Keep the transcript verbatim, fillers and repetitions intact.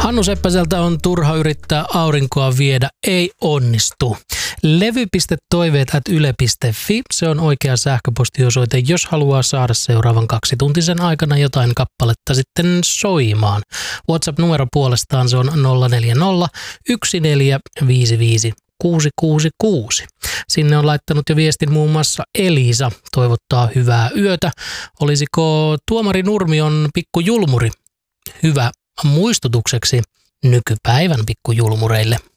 Hannu Seppäseltä on turha yrittää aurinkoa viedä, ei onnistu. levy.toiveet at yle piste fi, se on oikea sähköpostiosoite, jos haluaa saada seuraavan kaksituntisen aikana jotain kappaletta sitten soimaan. WhatsApp-numero puolestaan se on nolla neljä nolla yksi neljä viisi viisi kuusi kuusi kuusi. Sinne on laittanut jo viestin muun muassa Elisa, toivottaa hyvää yötä. Olisiko Tuomari Nurmion pikkujulmuri hyvä muistutukseksi nykypäivän pikkujulmureille?